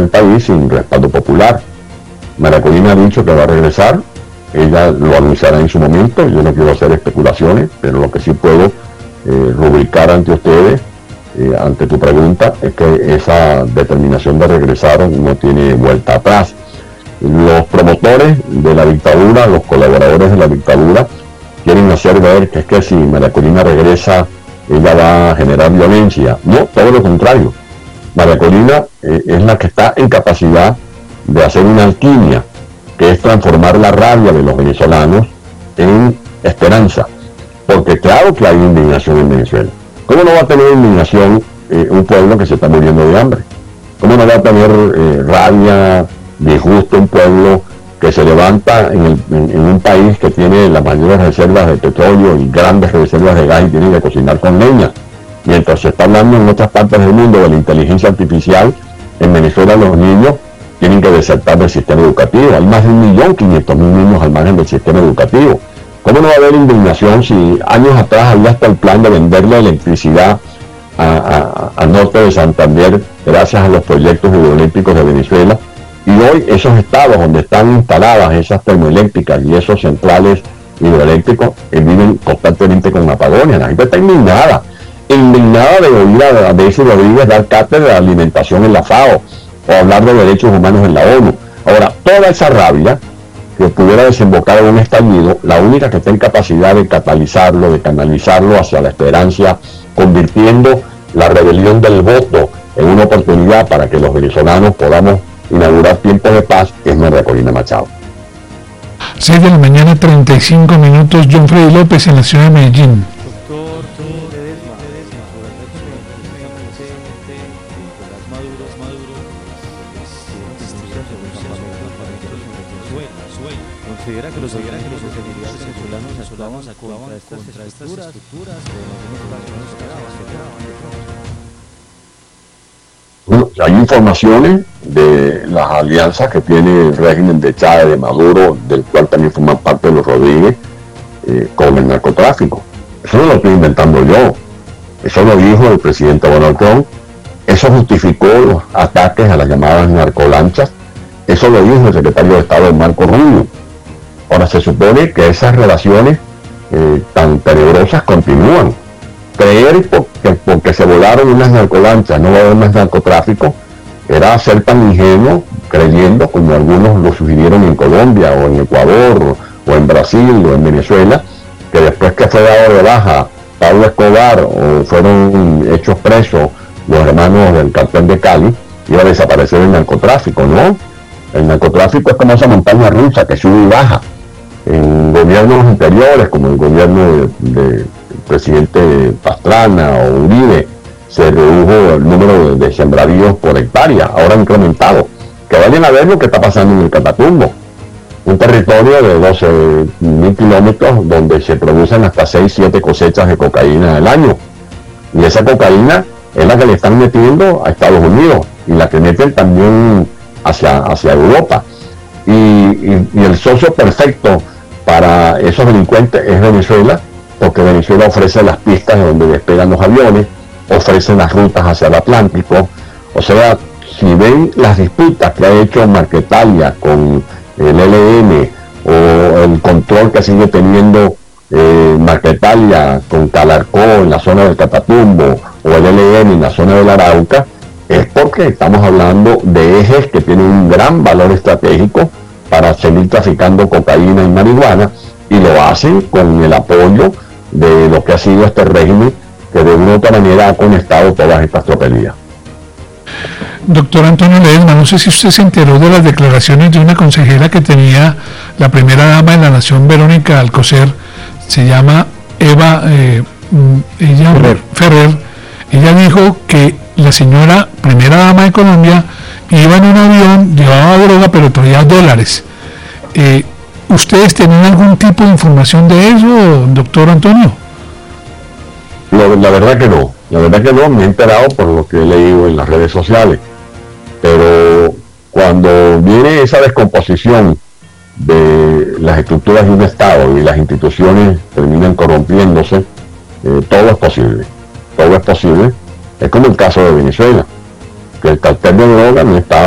el país sin respaldo popular. María Corina ha dicho que va a regresar, ella lo anunciará en su momento. Yo no quiero hacer especulaciones, pero lo que sí puedo rubricar ante ustedes, ante tu pregunta, es que esa determinación de regresar no tiene vuelta atrás. Los promotores de la dictadura, los colaboradores de la dictadura, quieren hacer ver que es que si María Corina regresa, ella va a generar violencia. No, todo lo contrario. María Corina es la que está en capacidad de hacer una alquimia, que es transformar la rabia de los venezolanos en esperanza. Porque claro que hay indignación en Venezuela. ¿Cómo no va a tener indignación un pueblo que se está muriendo de hambre? ¿Cómo no va a tener rabia, disgusto un pueblo que se levanta en un país que tiene las mayores reservas de petróleo y grandes reservas de gas y tiene que cocinar con leña? Mientras se está hablando en otras partes del mundo de la inteligencia artificial, en Venezuela los niños tienen que desertar del sistema educativo. Hay más de 1.500.000 niños al margen del sistema educativo. ¿Cómo no va a haber indignación si años atrás había hasta el plan de venderle electricidad al norte de Santander gracias a los proyectos hidroeléctricos de Venezuela? Y hoy esos estados donde están instaladas esas termoeléctricas y esos centrales hidroeléctricos viven constantemente con apagones. La gente está indignada de oír a Daisy Rodríguez dar cátedra de alimentación en la FAO o hablar de derechos humanos en la ONU. Ahora, toda esa rabia que pudiera desembocar en un estallido, la única que está en capacidad de catalizarlo, de canalizarlo hacia la esperanza, convirtiendo la rebelión del voto en una oportunidad para que los venezolanos podamos inaugurar tiempos de paz, es María Corina Machado. 6 de la mañana, 35 minutos. John Freddy López en la ciudad de Medellín. Considera que los autoridades venezolanos actuaban contra estas estructuras Bueno, hay informaciones de las alianzas que tiene el régimen de Chávez, de Maduro, del cual también forman parte de los Rodríguez, con el narcotráfico. Eso no lo estoy inventando yo, eso lo dijo el presidente Donald Trump, eso justificó los ataques a las llamadas narcolanchas, eso lo dijo el secretario de Estado Marco Rubio. Ahora se supone que esas relaciones tan peligrosas continúan. Creer porque se volaron unas narcolanchas no va a haber más narcotráfico era ser tan ingenuo, creyendo, como algunos lo sugirieron en Colombia o en Ecuador o en Brasil o en Venezuela, que después que fue dado de baja Pablo Escobar o fueron hechos presos los hermanos del cartel de Cali, iba a desaparecer el narcotráfico. No, el narcotráfico es como esa montaña rusa que sube y baja. En gobiernos anteriores, como el gobierno del presidente Pastrana o Uribe, se redujo el número de sembradíos por hectárea, ahora ha incrementado. Que vayan a ver lo que está pasando en el Catatumbo, un territorio de 12.000 kilómetros donde se producen hasta 6-7 cosechas de cocaína al año. Y esa cocaína es la que le están metiendo a Estados Unidos y la que meten también hacia Europa. Y el socio perfecto para esos delincuentes es Venezuela, porque Venezuela ofrece las pistas de donde despegan los aviones, ofrece las rutas hacia el Atlántico. O sea, si ven las disputas que ha hecho Marquetalia con el ELN o el control que sigue teniendo Marquetalia con Calarcó en la zona del Catatumbo o el ELN en la zona del Arauca, es porque estamos hablando de ejes que tienen un gran valor estratégico para seguir traficando cocaína y marihuana, y lo hacen con el apoyo de lo que ha sido este régimen que de una u otra manera ha conectado todas estas tropelías. Doctor Antonio Ledesma, no sé si usted se enteró de las declaraciones de una consejera que tenía la primera dama de la Nación, Verónica Alcocer, se llama Eva Ferrer. Ella dijo que la señora primera dama de Colombia iba en un avión, llevaba droga, pero traía dólares. ¿Ustedes tienen algún tipo de información de eso, doctor Antonio? La verdad que no, me he enterado por lo que he leído en las redes sociales, pero cuando viene esa descomposición de las estructuras de un Estado y las instituciones terminan corrompiéndose, todo es posible. Es como el caso de Venezuela, que el cartel de droga no está